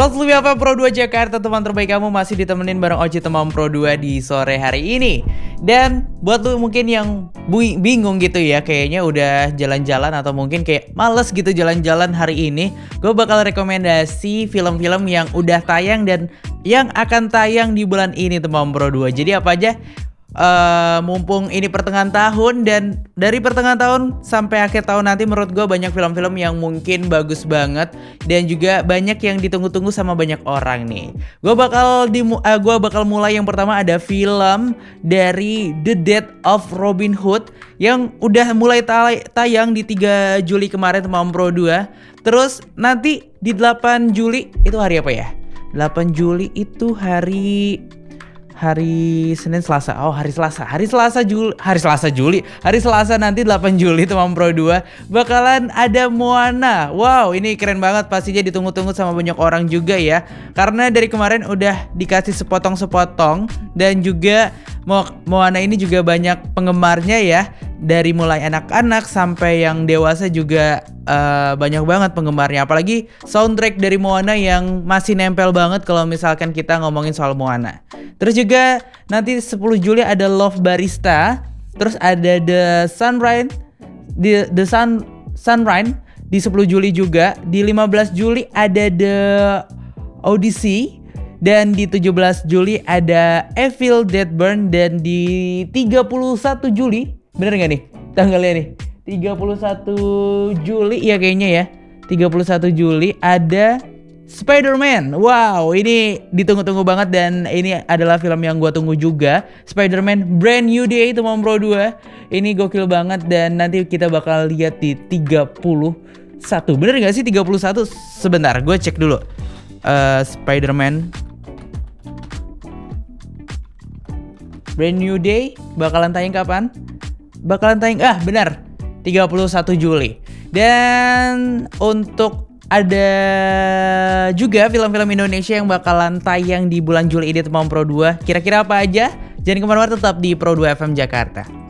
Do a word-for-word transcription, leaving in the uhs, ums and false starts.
Selamat F M Pro dua Jakarta, teman terbaik kamu masih ditemenin bareng Oci Teman Pro dua di sore hari ini. Dan buat lu mungkin yang bu- bingung gitu ya, kayaknya udah jalan-jalan atau mungkin kayak males gitu jalan-jalan hari ini, gue bakal rekomendasi film-film yang udah tayang dan yang akan tayang di bulan ini Teman Pro dua. Jadi apa aja? Uh, mumpung ini pertengahan tahun dan dari pertengahan tahun sampai akhir tahun nanti menurut gue banyak film-film yang mungkin bagus banget dan juga banyak yang ditunggu-tunggu sama banyak orang nih. Gue bakal di uh, gue bakal mulai yang pertama ada film dari The Death of Robin Hood yang udah mulai tay- tayang di tiga Juli kemarin Teman Pro dua. Terus nanti di delapan Juli itu hari apa ya? delapan Juli itu hari Hari Senin Selasa. Oh, hari Selasa. Hari Selasa Juli. Hari Selasa Juli. Hari Selasa nanti delapan Juli Teman Pro dua bakalan ada Moana. Wow, ini keren banget, pastinya ditunggu-tunggu sama banyak orang juga ya. Karena dari kemarin udah dikasih sepotong-sepotong dan juga Mo- Moana ini juga banyak penggemarnya ya. Dari mulai anak-anak sampai yang dewasa juga uh, banyak banget penggemarnya. Apalagi soundtrack dari Moana yang masih nempel banget kalau misalkan kita ngomongin soal Moana. Terus juga nanti sepuluh Juli ada Love Barista. Terus ada The Sunrise The, The Sun Sunrise di sepuluh Juli juga. Di lima belas Juli ada The Odyssey. Dan di tujuh belas Juli ada Evil Dead Burn. Dan di tiga puluh satu Juli, bener gak nih tanggalnya nih? tiga puluh satu Juli ya kayaknya ya. tiga puluh satu Juli ada Spider-Man. Wow, ini ditunggu-tunggu banget dan ini adalah film yang gue tunggu juga. Spider-Man Brand New Day Teman Pro dua. Ini gokil banget dan nanti kita bakal lihat di tiga puluh satu. Bener gak sih tiga puluh satu? Sebentar, gue cek dulu. Uh, Spider-Man Brand New Day bakalan tayang kapan? Bakalan tayang, ah benar, tiga puluh satu Juli. Dan untuk ada juga film-film Indonesia yang bakalan tayang di bulan Juli ini Teman Pro dua. Kira-kira apa aja? Jangan kemana-mana, tetap di Pro dua F M Jakarta.